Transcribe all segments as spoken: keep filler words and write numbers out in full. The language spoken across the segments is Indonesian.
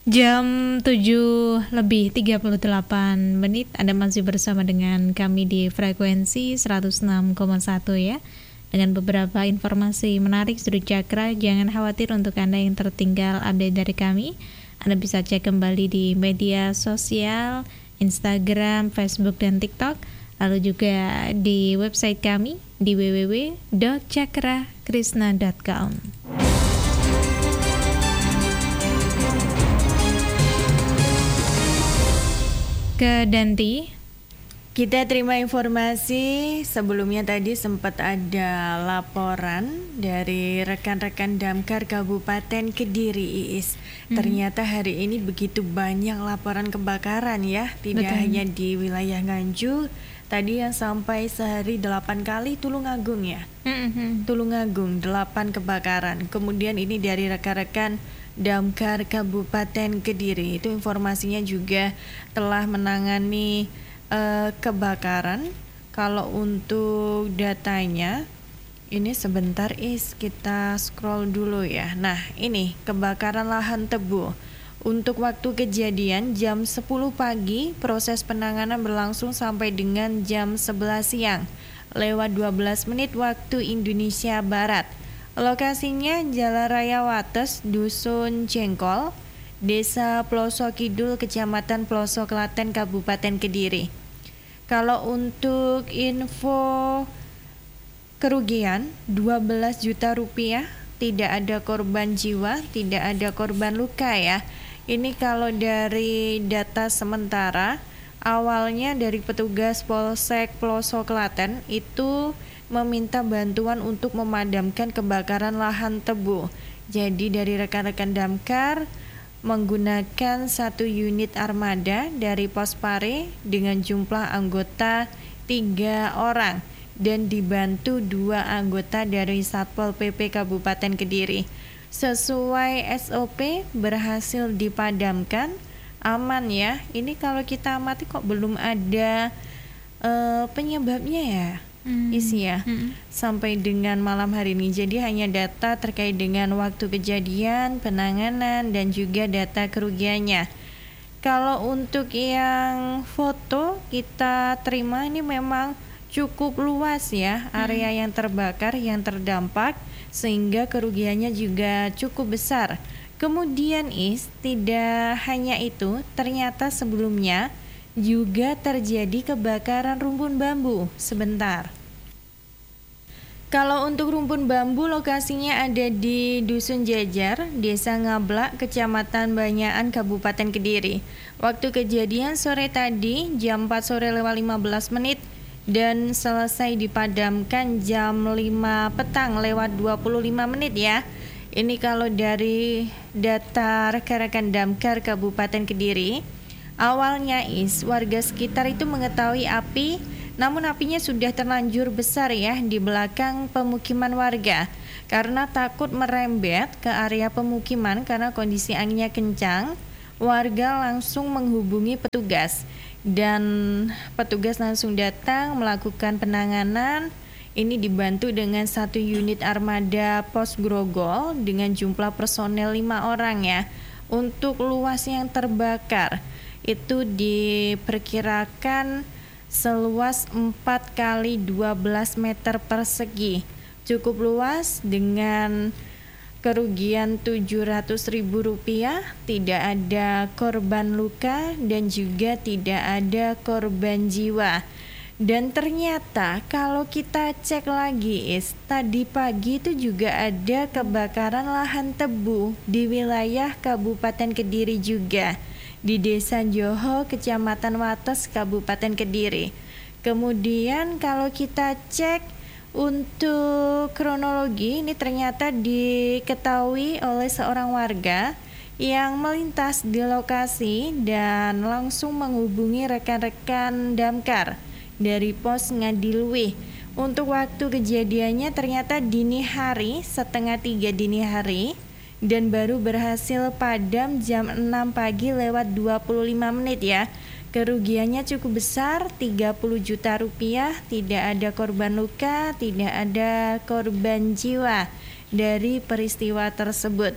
Jam tujuh lebih tiga puluh delapan menit, Anda masih bersama dengan kami di frekuensi seratus enam koma satu ya. Dengan beberapa informasi menarik sudut cakra, jangan khawatir untuk Anda yang tertinggal update dari kami. Anda bisa cek kembali di media sosial, Instagram, Facebook, dan TikTok. Lalu juga di website kami di w w w dot cakra krishna dot com. Ke Danti, kita terima informasi. Sebelumnya tadi sempat ada laporan dari rekan-rekan Damkar Kabupaten Kediri, Iis. Hmm. Ternyata hari ini begitu banyak laporan kebakaran ya, tidak Betul. hanya di wilayah Nganjuk. Tadi yang sampai sehari delapan kali Tulungagung ya, hmm. Tulungagung delapan kebakaran. Kemudian ini dari rekan-rekan Damkar Kabupaten Kediri, itu informasinya juga telah menangani uh, kebakaran. Kalau untuk datanya, ini sebentar Is, kita scroll dulu ya. Nah ini kebakaran lahan tebu. Untuk waktu kejadian jam sepuluh pagi, proses penanganan berlangsung sampai dengan jam sebelas siang, lewat dua belas menit waktu Indonesia Barat. Lokasinya Jalan Raya Wates, Dusun Jengkol, Desa Ploso Kidul, Kecamatan Ploso Klaten, Kabupaten Kediri. Kalau untuk info kerugian dua belas juta rupiah, tidak ada korban jiwa, tidak ada korban luka ya. Ini kalau dari data sementara, awalnya dari petugas Polsek Ploso Klaten itu meminta bantuan untuk memadamkan kebakaran lahan tebu. Jadi dari rekan-rekan Damkar menggunakan satu unit armada dari Pospare dengan jumlah anggota tiga orang dan dibantu dua anggota dari Satpol P P Kabupaten Kediri. Sesuai S O P berhasil dipadamkan, aman ya. Ini kalau kita amati kok belum ada uh, penyebabnya ya. Hmm. Isi ya hmm. sampai dengan malam hari ini. Jadi hanya data terkait dengan waktu kejadian, penanganan, dan juga data kerugiannya. Kalau untuk yang foto kita terima, ini memang cukup luas ya area hmm. yang terbakar, yang terdampak, sehingga kerugiannya juga cukup besar. Kemudian Is, tidak hanya itu, ternyata sebelumnya juga terjadi kebakaran rumpun bambu. Sebentar. Kalau untuk rumpun bambu, lokasinya ada di Dusun Jajar, Desa Ngablak, Kecamatan Banyakan, Kabupaten Kediri. Waktu kejadian sore tadi, jam empat sore lewat lima belas menit, dan selesai dipadamkan jam lima petang lewat dua puluh lima menit ya. Ini kalau dari data rekan-rekan Damkar Kabupaten Kediri. Awalnya Is, warga sekitar itu mengetahui api, namun apinya sudah terlanjur besar ya di belakang pemukiman warga. Karena takut merembet ke area pemukiman karena kondisi anginnya kencang, warga langsung menghubungi petugas. Dan petugas langsung datang melakukan penanganan. Ini dibantu dengan satu unit armada pos grogol dengan jumlah personel lima orang ya. Untuk luas yang terbakar itu diperkirakan seluas empat kali dua belas meter persegi. Cukup luas dengan kerugian tujuh ratus ribu rupiah, tidak ada korban luka dan juga tidak ada korban jiwa. Dan ternyata kalau kita cek lagi Is, tadi pagi itu juga ada kebakaran lahan tebu di wilayah Kabupaten Kediri juga, di Desa Joho, Kecamatan Wates, Kabupaten Kediri. Kemudian kalau kita cek untuk kronologi, ini ternyata diketahui oleh seorang warga yang melintas di lokasi dan langsung menghubungi rekan-rekan Damkar dari Pos Ngadilwih. Untuk waktu kejadiannya ternyata dini hari, setengah tiga dini hari, dan baru berhasil padam jam enam pagi lewat dua puluh lima menit ya. Kerugiannya cukup besar, tiga puluh juta rupiah, tidak ada korban luka, tidak ada korban jiwa dari peristiwa tersebut.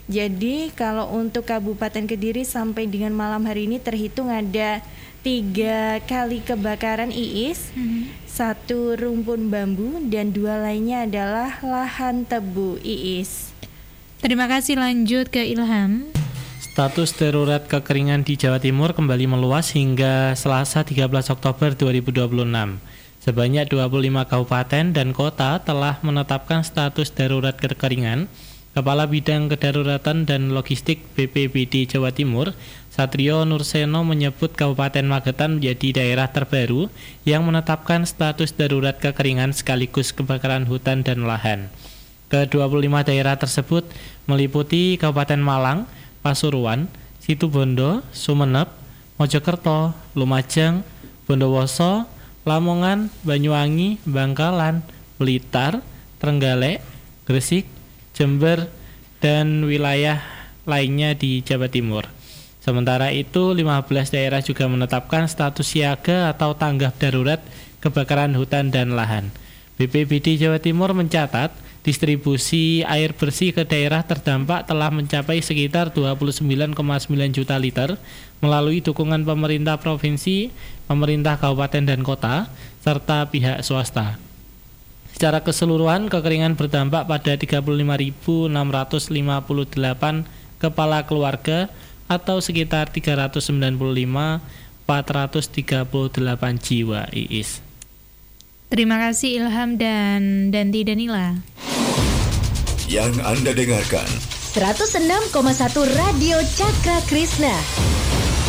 Jadi kalau untuk Kabupaten Kediri sampai dengan malam hari ini terhitung ada tiga kali kebakaran Iis, mm-hmm. satu rumpun bambu dan dua lainnya adalah lahan tebu Iis. Terima kasih, lanjut ke Ilham. Status darurat kekeringan di Jawa Timur kembali meluas hingga Selasa tiga belas Oktober dua ribu dua puluh enam. Sebanyak dua puluh lima kabupaten dan kota telah menetapkan status darurat kekeringan. Kepala Bidang Kedaruratan dan Logistik B P B D Jawa Timur, Satrio Nurseno, menyebut Kabupaten Magetan menjadi daerah terbaru yang menetapkan status darurat kekeringan sekaligus kebakaran hutan dan lahan. Ke dua puluh lima daerah tersebut meliputi Kabupaten Malang, Pasuruan, Situbondo, Sumeneb, Mojokerto, Lumajang, Bondowoso, Lamongan, Banyuwangi, Bangkalan, Blitar, Trenggalek, Gresik, Jember, dan wilayah lainnya di Jawa Timur. Sementara itu, lima belas daerah juga menetapkan status siaga atau tanggap darurat kebakaran hutan dan lahan. B P B D Jawa Timur mencatat distribusi air bersih ke daerah terdampak telah mencapai sekitar dua puluh sembilan koma sembilan juta liter melalui dukungan pemerintah provinsi, pemerintah kabupaten dan kota, serta pihak swasta. Secara keseluruhan, kekeringan berdampak pada tiga puluh lima ribu enam ratus lima puluh delapan kepala keluarga atau sekitar tiga ratus sembilan puluh lima ribu empat ratus tiga puluh delapan jiwa. Iis. Terima kasih Ilham dan Danti Danila. Yang Anda dengarkan seratus enam koma satu Radio Cakra Krishna.